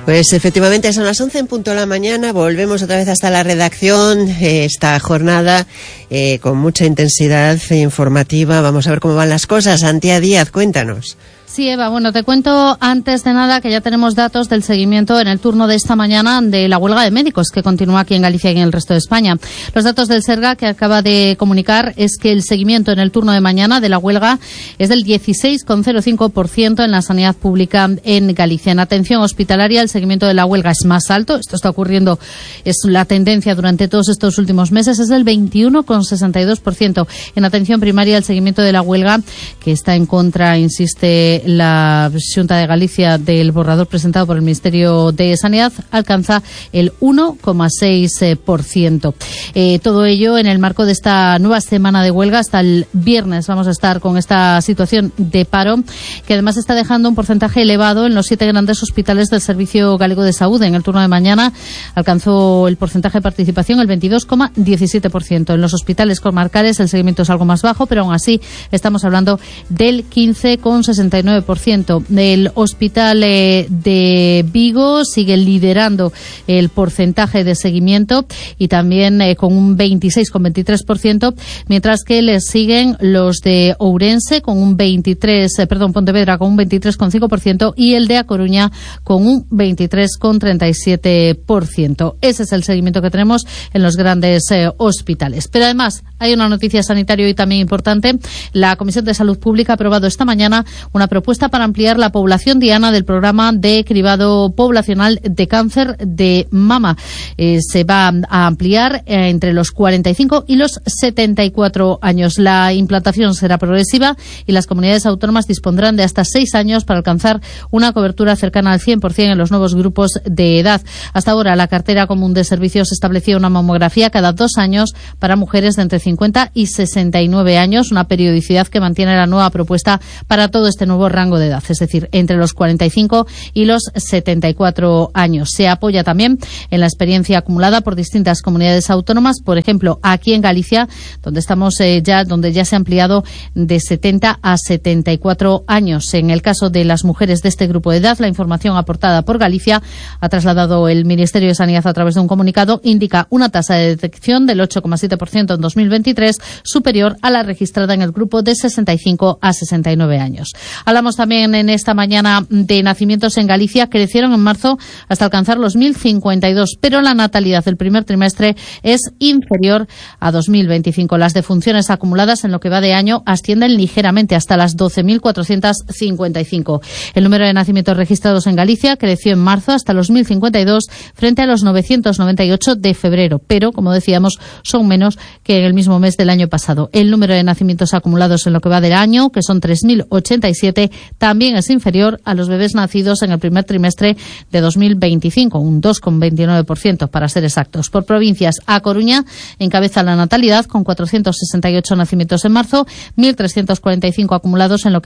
Pues efectivamente son las 11 en punto de la mañana, volvemos otra vez hasta la redacción, esta jornada con mucha intensidad informativa. Vamos a ver cómo van las cosas. Antía Díaz, cuéntanos. Sí, Eva, bueno, te cuento antes de nada que ya tenemos datos del seguimiento en el turno de esta mañana de la huelga de médicos que continúa aquí en Galicia y en el resto de España. Los datos del Serga que acaba de comunicar es que el seguimiento en el turno de mañana de la huelga es del 16,05% en la sanidad pública en Galicia. En atención hospitalaria el seguimiento de la huelga es más alto. Esto está ocurriendo, es la tendencia durante todos estos últimos meses, es del 21,62%. En atención primaria el seguimiento de la huelga, que está en contra, insiste la Xunta de Galicia, del borrador presentado por el Ministerio de Sanidad, alcanza el 1,6%. Todo ello en el marco de esta nueva semana de huelga. Hasta el viernes vamos a estar con esta situación de paro, que además está dejando un porcentaje elevado en los 7 grandes hospitales del Servicio Galego de Salud. En el turno de mañana alcanzó el porcentaje de participación el 22,17%. En los hospitales comarcales el seguimiento es algo más bajo, pero aún así estamos hablando del 15,69%. El hospital de Vigo sigue liderando el porcentaje de seguimiento y también con un 26,23%, mientras que le siguen los de Ourense con un Pontevedra con un 23,5% y el de A Coruña con un 23,37%. Ese es el seguimiento que tenemos en los grandes hospitales. Pero además hay una noticia sanitaria y también importante. La Comisión de Salud Pública ha aprobado esta mañana una propuesta para ampliar la población diana del programa de cribado poblacional de cáncer de mama. Se va a ampliar entre los 45 y los 74 años. La implantación será progresiva y las comunidades autónomas dispondrán de hasta 6 años para alcanzar una cobertura cercana al 100% en los nuevos grupos de edad. Hasta ahora, la cartera común de servicios establecía una mamografía cada 2 años para mujeres de entre 50 y 69 años, una periodicidad que mantiene la nueva propuesta para todo este nuevo rango de edad, es decir, entre los 45 y los 74 años. Se apoya también en la experiencia acumulada por distintas comunidades autónomas, por ejemplo, aquí en Galicia, donde estamos donde ya se ha ampliado de 70 a 74 años. En el caso de las mujeres de este grupo de edad, la información aportada por Galicia, ha trasladado el Ministerio de Sanidad a través de un comunicado, indica una tasa de detección del 8,7% en 2023, superior a la registrada en el grupo de 65 a 69 años. Hablamos también en esta mañana de nacimientos en Galicia. Crecieron en marzo hasta alcanzar los 1.052, pero la natalidad del primer trimestre es inferior a 2025. Las defunciones acumuladas en lo que va de año ascienden ligeramente hasta las 12.455. El número de nacimientos registrados en Galicia creció en marzo hasta los 1.052 frente a los 998 de febrero, pero, como decíamos, son menos que en el mismo mes del año pasado. El número de nacimientos acumulados en lo que va del año, que son 3.087, también es inferior a los bebés nacidos en el primer trimestre de 2025, un 2,29% para ser exactos. Por provincias, A Coruña encabeza la natalidad con 468 nacimientos en marzo, 1.345 acumulados en lo que